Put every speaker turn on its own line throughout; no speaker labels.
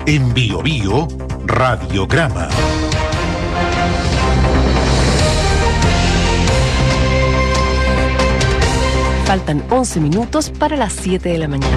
En Bio Bio, Radiograma.
Faltan 11 minutos para las 7 de la mañana.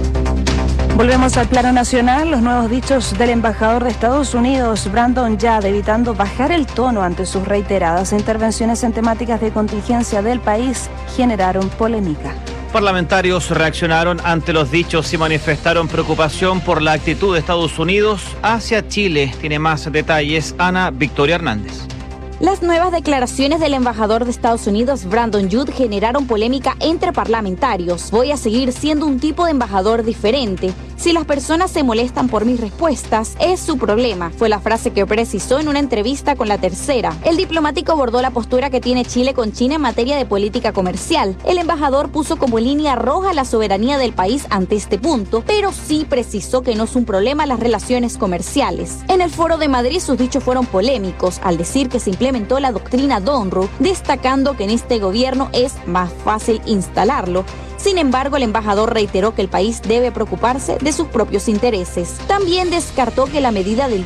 Volvemos al plano nacional. Los nuevos dichos del embajador de Estados Unidos, Brandon Judd, evitando bajar el tono ante sus reiteradas intervenciones en temáticas de contingencia del país, generaron polémica.
Parlamentarios reaccionaron ante los dichos y manifestaron preocupación por la actitud de Estados Unidos hacia Chile. Tiene más detalles Ana Victoria Hernández.
Las nuevas declaraciones del embajador de Estados Unidos, Brandon Judd, generaron polémica entre parlamentarios. Voy a seguir siendo un tipo de embajador diferente. Si las personas se molestan por mis respuestas, es su problema, fue la frase que precisó en una entrevista con La Tercera. El diplomático abordó la postura que tiene Chile con China en materia de política comercial. El embajador puso como línea roja la soberanía del país ante este punto, pero sí precisó que no es un problema las relaciones comerciales. En el Foro de Madrid sus dichos fueron polémicos, al decir que se implementó la doctrina Donru, destacando que en este gobierno es más fácil instalarlo. Sin embargo, el embajador reiteró que el país debe preocuparse de sus propios intereses. También descartó que la medida del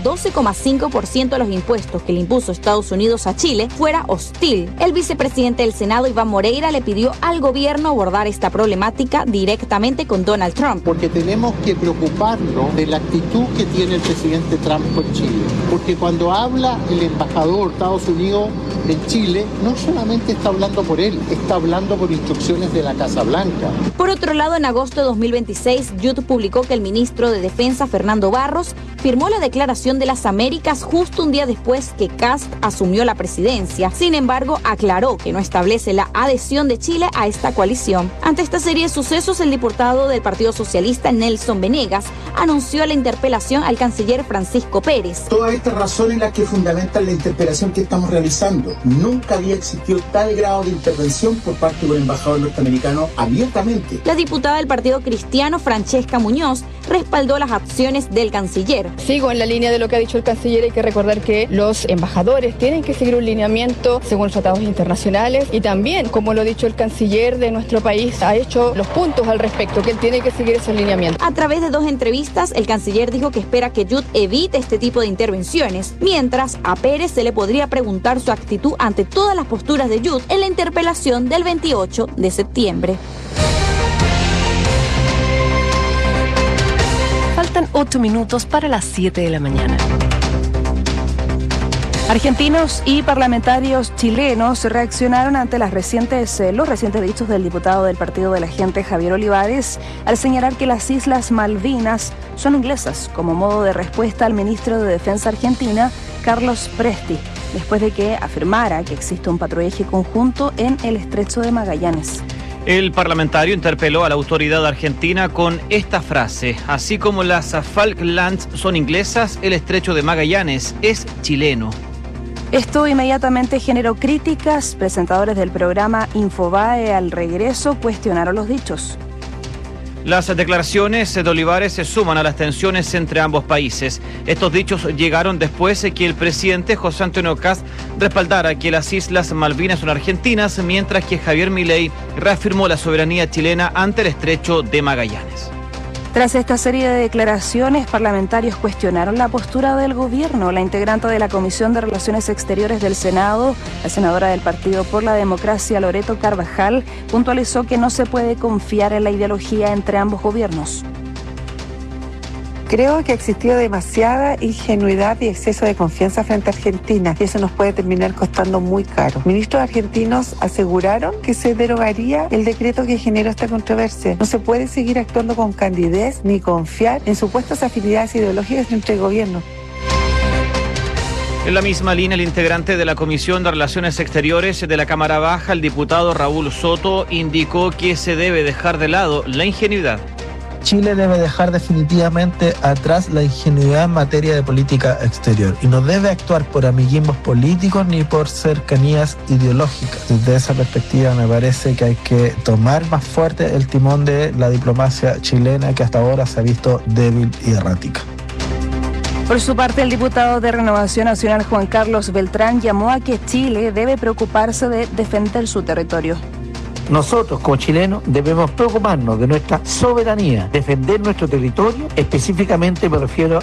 12,5% de los impuestos que le impuso Estados Unidos a Chile fuera hostil. El vicepresidente del Senado, Iván Moreira, le pidió al gobierno abordar esta problemática directamente con Donald Trump.
Porque tenemos que preocuparnos de la actitud que tiene el presidente Trump con Chile. Porque cuando habla el embajador de Estados Unidos en Chile, no solamente está hablando por él, está hablando por instrucciones de la Casa Blanca.
Por otro lado, en agosto de 2026, Judd publicó que el ministro de Defensa, Fernando Barros, firmó la Declaración de las Américas justo un día después que Kast asumió la presidencia. Sin embargo, aclaró que no establece la adhesión de Chile a esta coalición. Ante esta serie de sucesos, el diputado del Partido Socialista, Nelson Venegas, anunció la interpelación al canciller Francisco Pérez.
Todas estas razones las que fundamentan la interpelación que estamos realizando. Nunca había existido tal grado de intervención por parte del embajador norteamericano abiertamente.
La diputada del Partido Cristiano, Francesca Muñoz, respaldó las acciones del canciller.
Sigo en la línea de lo que ha dicho el canciller. Hay que recordar que los embajadores tienen que seguir un lineamiento según los tratados internacionales y también, como lo ha dicho el canciller de nuestro país, ha hecho los puntos al respecto, que él tiene que seguir ese lineamiento.
A través de 2 entrevistas, el canciller dijo que espera que Judd evite este tipo de intervenciones, mientras a Pérez se le podría preguntar su actitud ante todas las posturas de Judd en la interpelación del 28 de septiembre.
Faltan 8 minutos para las 7 de la mañana.
Argentinos y parlamentarios chilenos reaccionaron ante los recientes dichos del diputado del Partido de la Gente, Javier Olivares, al señalar que las Islas Malvinas son inglesas, como modo de respuesta al ministro de Defensa argentina, Carlos Presti, después de que afirmara que existe un patrullaje conjunto en el Estrecho de Magallanes.
El parlamentario interpeló a la autoridad argentina con esta frase: así como las Falklands son inglesas, el Estrecho de Magallanes es chileno.
Esto inmediatamente generó críticas. Presentadores del programa Infobae al regreso cuestionaron los dichos.
Las declaraciones de Olivares se suman a las tensiones entre ambos países. Estos dichos llegaron después de que el presidente José Antonio Kast respaldara que las Islas Malvinas son argentinas, mientras que Javier Milei reafirmó la soberanía chilena ante el Estrecho de Magallanes.
Tras esta serie de declaraciones, parlamentarios cuestionaron la postura del gobierno. La integrante de la Comisión de Relaciones Exteriores del Senado, la senadora del Partido por la Democracia, Loreto Carvajal, puntualizó que no se puede confiar en la ideología entre ambos gobiernos.
Creo que ha existido demasiada ingenuidad y exceso de confianza frente a Argentina, y eso nos puede terminar costando muy caro. Ministros argentinos aseguraron que se derogaría el decreto que generó esta controversia. No se puede seguir actuando con candidez ni confiar en supuestas afinidades ideológicas entre gobiernos.
En la misma línea, el integrante de la Comisión de Relaciones Exteriores de la Cámara Baja, el diputado Raúl Soto, indicó que se debe dejar de lado la ingenuidad.
Chile debe dejar definitivamente atrás la ingenuidad en materia de política exterior y no debe actuar por amiguismos políticos ni por cercanías ideológicas. Desde esa perspectiva me parece que hay que tomar más fuerte el timón de la diplomacia chilena, que hasta ahora se ha visto débil y errática.
Por su parte, el diputado de Renovación Nacional, Juan Carlos Beltrán, llamó a que Chile debe preocuparse de defender su territorio.
Nosotros, como chilenos, debemos preocuparnos de nuestra soberanía, defender nuestro territorio, específicamente me refiero